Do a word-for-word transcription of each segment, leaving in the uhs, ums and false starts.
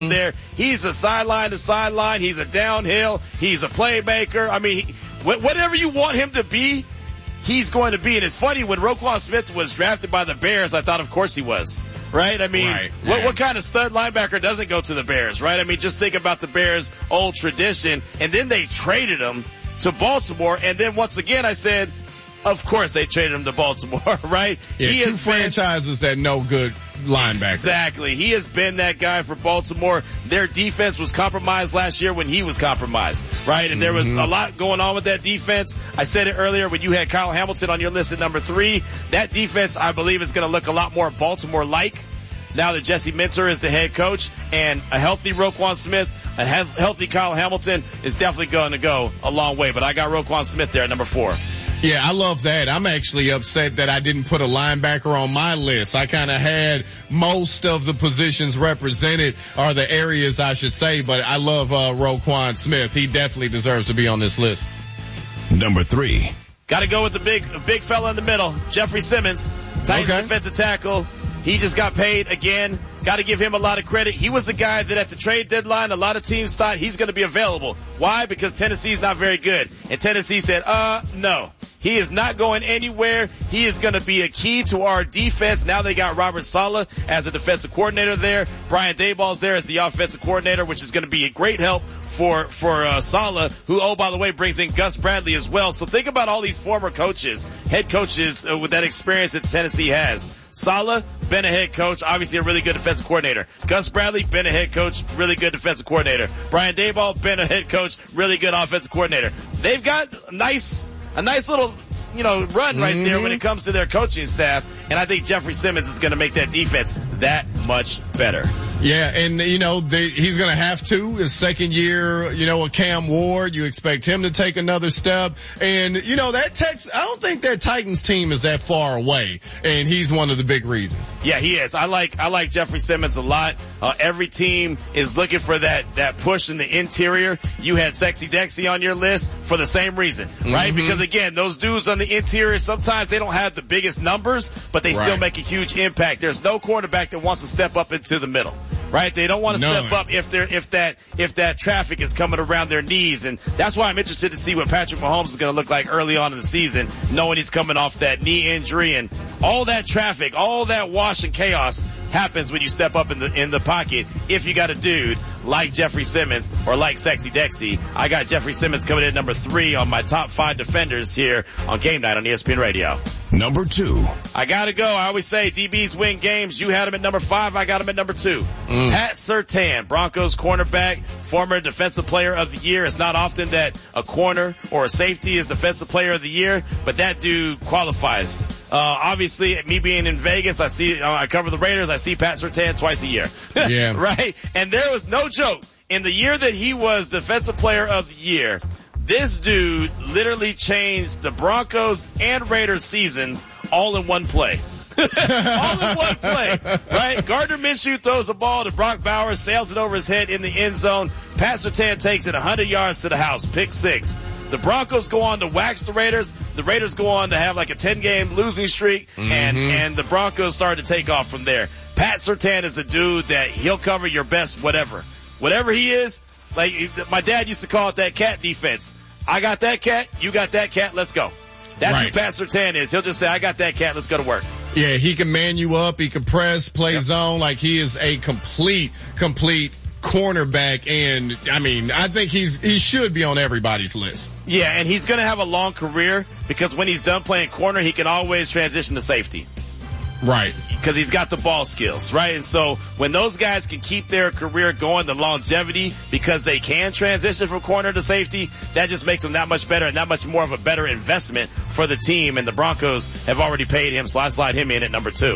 there. He's a sideline to sideline. He's a downhill. He's a playmaker. I mean, he, wh- whatever you want him to be, he's going to be. And it's funny, when Roquan Smith was drafted by the Bears, I thought of course he was. Right? I mean, right, what, what kind of stud linebacker doesn't go to the Bears, right? I mean, just think about the Bears' old tradition. And then they traded him to Baltimore. And then once again, I said, of course they traded him to Baltimore, right? Yeah, he two has franchises been, that know good linebacker. Exactly. He has been that guy for Baltimore. Their defense was compromised last year when he was compromised, right? And there was mm-hmm. a lot going on with that defense. I said it earlier when you had Kyle Hamilton on your list at number three. That defense, I believe, is going to look a lot more Baltimore-like now that Jesse Minter is the head coach, and a healthy Roquan Smith, a he- healthy Kyle Hamilton is definitely going to go a long way. But I got Roquan Smith there at number four. Yeah, I love that. I'm actually upset that I didn't put a linebacker on my list. I kind of had most of the positions represented, or the areas I should say, but I love uh, Roquan Smith. He definitely deserves to be on this list. Number three. Got to go with the big, big fella in the middle, Jeffrey Simmons, Titans okay. defensive tackle. He just got paid again. Got to give him a lot of credit. He was the guy that at the trade deadline, a lot of teams thought he's going to be available. Why? Because Tennessee's not very good. And Tennessee said, uh, no. He is not going anywhere. He is going to be a key to our defense. Now they got Robert Saleh as a defensive coordinator there. Brian Daboll's there as the offensive coordinator, which is going to be a great help for, for, uh, Saleh, who, oh, by the way, brings in Gus Bradley as well. So think about all these former coaches, head coaches uh, with that experience that Tennessee has. Saleh, been a head coach, obviously a really good defensive coordinator. Gus Bradley, been a head coach, really good defensive coordinator. Brian Daboll, been a head coach, really good offensive coordinator. They've got nice, a nice little, you know, run right mm-hmm. there when it comes to their coaching staff. And I think Jeffrey Simmons is going to make that defense that much better. Yeah, and, you know, they, he's going to have to. His second year, you know, with Cam Ward, you expect him to take another step. And, you know, that Tex, I don't think that Titans team is that far away. And he's one of the big reasons. Yeah, he is. I like, I like Jeffrey Simmons a lot. Uh, every team is looking for that, that push in the interior. You had Sexy Dexy on your list for the same reason, right? Mm-hmm. Because again, those dudes on the interior, sometimes they don't have the biggest numbers, but they right. still make a huge impact. There's no quarterback that wants to step up into the middle. Right? They don't want to None. step up if they're, if that, if that traffic is coming around their knees. And that's why I'm interested to see what Patrick Mahomes is going to look like early on in the season, knowing he's coming off that knee injury, and all that traffic, all that wash and chaos happens when you step up in the, in the pocket. If you got a dude like Jeffrey Simmons or like Sexy Dexy, I got Jeffrey Simmons coming in at number three on my top five defenders here on Game Night on E S P N Radio. Number two. I gotta go. I always say D Bs win games. You had him at number five. I got him at number two. Mm. Pat Surtain, Broncos cornerback, former defensive player of the year. It's not often that a corner or a safety is defensive player of the year, but that dude qualifies. Uh, obviously, me being in Vegas, I see, uh, I cover the Raiders. I see Pat Surtain twice a year. Yeah. Right? And there was no joke. In the year that he was defensive player of the year, this dude literally changed the Broncos and Raiders seasons all in one play. all in one play, right? Gardner Minshew throws the ball to Brock Bowers, sails it over his head in the end zone. Pat Surtain takes it one hundred yards to the house, pick six. The Broncos go on to wax the Raiders. The Raiders go on to have like a ten-game losing streak, mm-hmm. and and the Broncos start to take off from there. Pat Surtain is a dude that he'll cover your best whatever. Whatever he is, like my dad used to call it that cat defense. I got that cat, you got that cat, let's go. That's right. who Pat Surtain is. He'll just say, I got that cat, let's go to work. Yeah, he can man you up, he can press, play yep. zone, like he is a complete, complete cornerback, and I mean, I think he's, he should be on everybody's list. Yeah, and he's gonna have a long career because when he's done playing corner, he can always transition to safety. Right. Because he's got the ball skills, right? And so when those guys can keep their career going, the longevity, because they can transition from corner to safety, that just makes them that much better and that much more of a better investment for the team. And the Broncos have already paid him, so I slide him in at number two.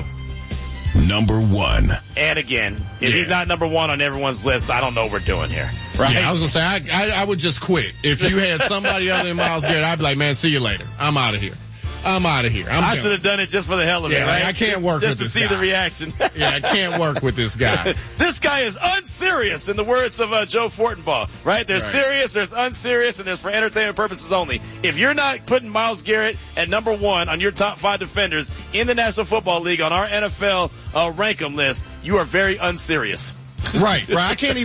Number one. And again, if yeah. he's not number one on everyone's list, I don't know what we're doing here. Right? Yeah, I was going to say, I, I, I would just quit. If you had somebody other than Myles Garrett, I'd be like, man, see you later. I'm out of here. I'm out of here. I'm I should have done it just for the hell of yeah, it, right? I can't work just with this this Just to see guy. the reaction. Yeah, I can't work with this guy. This guy is unserious, in the words of uh, Joe Fortenbaugh, right? There's right. serious, there's unserious, and there's for entertainment purposes only. If you're not putting Myles Garrett at number one on your top five defenders in the National Football League on our N F L uh, rank 'em list, you are very unserious. Right, right. I can't even